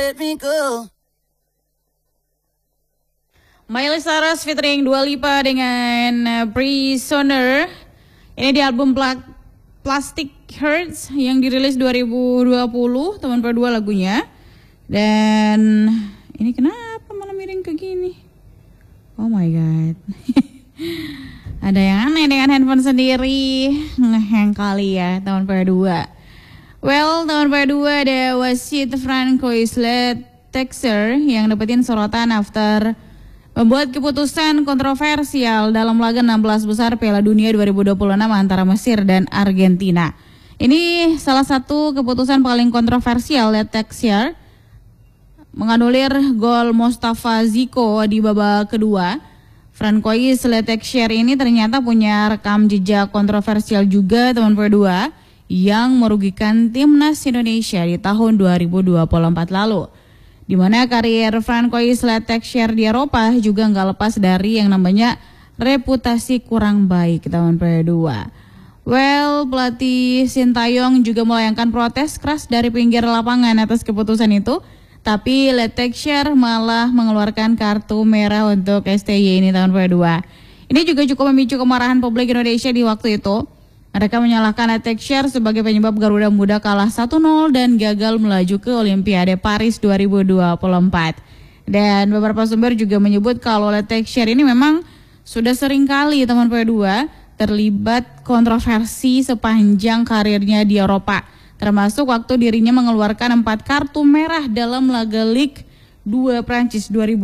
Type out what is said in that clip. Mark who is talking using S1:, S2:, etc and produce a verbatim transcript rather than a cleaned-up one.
S1: Let me go.
S2: Miley Cyrus featuring Dua Lipa dengan uh, Prisoner. Ini di album Pla- Plastic Hearts yang dirilis dua ribu dua puluh, tahun kedua lagunya. Dan ini kenapa malah miring ke gini? Oh my god. Ada yang aneh dengan handphone sendiri. Ngehang kali ya tahun kedua. Well, tahun kedua ada wasit Francois Letexer yang dapetin sorotan after membuat keputusan kontroversial dalam laga enam belas besar Piala Dunia dua ribu dua puluh enam antara Mesir dan Argentina. Ini salah satu keputusan paling kontroversial. Letexer menganulir gol Mostafa Ziko di babak kedua. Francois Letexer ini ternyata punya rekam jejak kontroversial juga tahun kedua yang merugikan timnas Indonesia di tahun dua ribu dua puluh empat lalu. Di mana karir Francois Letexer di Eropa juga nggak lepas dari yang namanya reputasi kurang baik tahun kedua. Well, pelatih Sintayong juga melayangkan protes keras dari pinggir lapangan atas keputusan itu. Tapi Letexer malah mengeluarkan kartu merah untuk S T Y ini tahun kedua. Ini juga cukup memicu kemarahan publik Indonesia di waktu itu. Mereka menyalahkan Letexer sebagai penyebab Garuda Muda kalah satu nol dan gagal melaju ke Olimpiade Paris dua ribu dua puluh empat. Dan beberapa sumber juga menyebut kalau Letexer ini memang sudah sering kali teman kedua terlibat kontroversi sepanjang karirnya di Eropa. Termasuk waktu dirinya mengeluarkan empat kartu merah dalam laga Ligue dua Prancis dua ribu